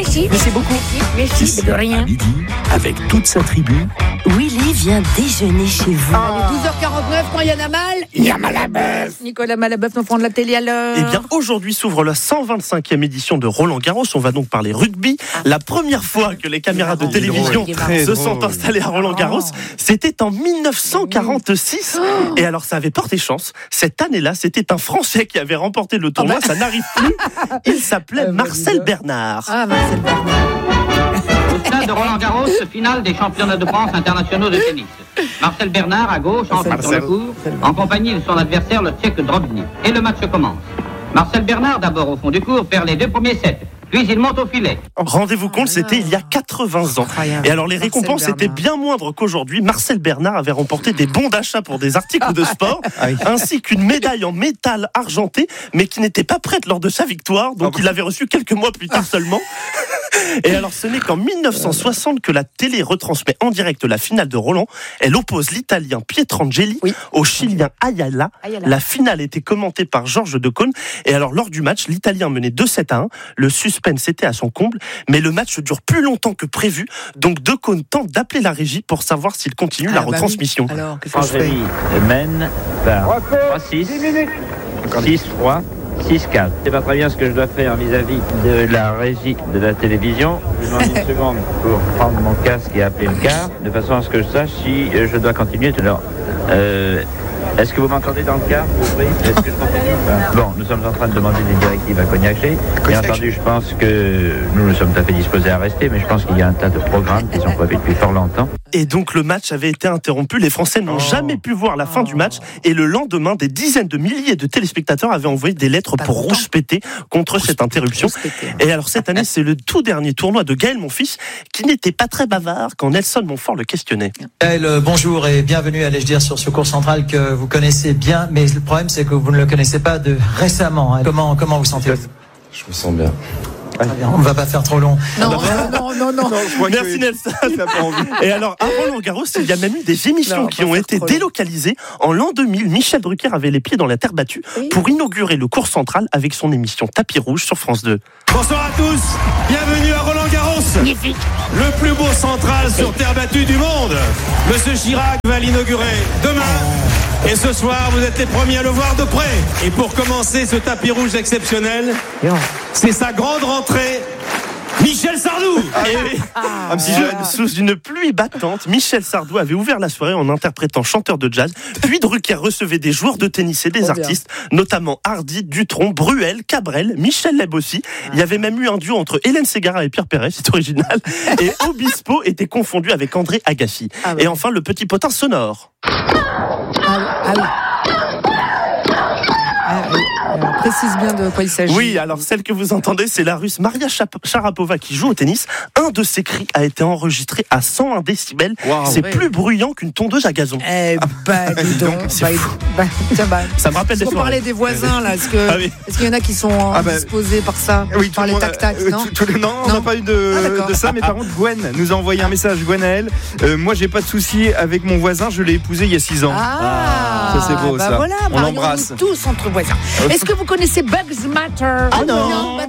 Merci. Merci beaucoup. Merci, de rien. À midi, avec toute sa tribu, Willy vient déjeuner chez vous. Allez, 12h49, quand il y en a mal, il y a Malabeuf. Nicolas Malabeuf, nous prend de la télé alors. Eh bien, aujourd'hui s'ouvre la 125e édition de Roland Garros. On va donc parler rugby. La première fois que les caméras de télévision se sont installées à Roland Garros, c'était en 1946. Et alors, ça avait porté chance. Cette année-là, c'était un Français qui avait remporté le tournoi. Ça n'arrive plus. Il s'appelait Marcel Bernard. Ah, Marcel Bernard. Au stade de Roland Garros, finale des championnats de France internationaux de tennis. Marcel Bernard à gauche, entre sur le court, en compagnie de son adversaire, le Tchèque Drobny. Et le match commence. Marcel Bernard, d'abord au fond du court, perd les 2 premiers sets. Puis il monte au filet. Rendez-vous compte, c'était il y a 80 ans. Et alors les récompenses étaient bien moindres qu'aujourd'hui. Marcel Bernard avait remporté des bons d'achat pour des articles de sport, ainsi qu'une médaille en métal argenté, mais qui n'était pas prête lors de sa victoire. Donc il l'avait reçue quelques mois plus tard seulement. Et alors ce n'est qu'en 1960 que la télé retransmet en direct la finale de Roland. Elle oppose l'Italien Pietrangeli au Chilien Ayala. La finale était commentée par Georges Decaune. Et alors lors du match, l'Italien menait 2-7-1. Le suspense était à son comble, mais le match dure plus longtemps que prévu. Donc Decaune tente d'appeler la régie pour savoir s'il continue la retransmission. Alors, qu'est-ce que je fais ? mène par 3-6, 6-3, 6-4. C'est pas très bien ce que je dois faire vis-à-vis de la régie de la télévision. Je demande une seconde pour prendre mon casque et appeler le quart, de façon à ce que je sache si je dois continuer tout à l'heure. Est-ce que vous m'entendez dans le car ? Est-ce que je continue ? Bon, nous sommes en train de demander des directives à Cognac-Lé. Bien entendu, je pense que nous sommes tout à fait disposés à rester, mais je pense qu'il y a un tas de programmes qui sont prévus depuis fort longtemps. Et donc le match avait été interrompu. Les Français n'ont jamais pu voir la fin du match. Et le lendemain, des dizaines de milliers de téléspectateurs avaient envoyé des lettres pour rouspéter contre cette interruption. Et alors cette année, c'est le tout dernier tournoi de Gaël Monfils, qui n'était pas très bavard quand Nelson Montfort le questionnait. Gaël, bonjour et bienvenue, allais-je dire, sur ce cours central que vous connaissez bien, mais le problème c'est que vous ne le connaissez pas de récemment. Comment vous sentez-vous ? Je me sens bien. On ne va pas faire trop long. Non. Merci Nelson. Et alors, à Roland-Garros, il y a même eu des émissions qui ont été délocalisées. En l'an 2000, Michel Drucker avait les pieds dans la terre battue pour inaugurer le cours central avec son émission Tapis Rouge sur France 2. Bonsoir à tous, bienvenue à Roland-Garros. Magnifique. Le plus beau central sur terre battue du monde. Monsieur Chirac va l'inaugurer demain. Et ce soir, vous êtes les premiers à le voir de près. Et pour commencer ce tapis rouge exceptionnel, c'est sa grande rentrée, Michel Sardou. Sous une pluie battante, Michel Sardou avait ouvert la soirée en interprétant chanteur de jazz. Puis Drucker recevait des joueurs de tennis et des artistes, notamment Hardy, Dutronc, Bruel, Cabrel, Michel Leb aussi. Il y avait même eu un duo entre Hélène Ségara et Pierre Perret, c'est original. Et Obispo était confondu avec André Agassi. Et enfin, le petit potin sonore. Précise bien de quoi il s'agit. Oui, alors celle que vous entendez, c'est la Russe Maria Sharapova qui joue au tennis. Un de ses cris a été enregistré à 101 décibels. C'est plus bruyant qu'une tondeuse à gazon. Dis donc. Ça me rappelle des soirées. On parlait des voisins là. Est-ce qu'il y en a qui sont disposés par ça, par les tac-tac, non Non, on n'a pas eu de ça, mais par contre Gwen nous a envoyé un message. Gwen à elle. Moi, j'ai pas de souci avec mon voisin. Je l'ai épousé il y a 6 ans. Ça c'est beau, ça. Voilà, on l'embrasse. Tous entre voisins. Est-ce que vous connaissez Bugs Matter ? Ah non.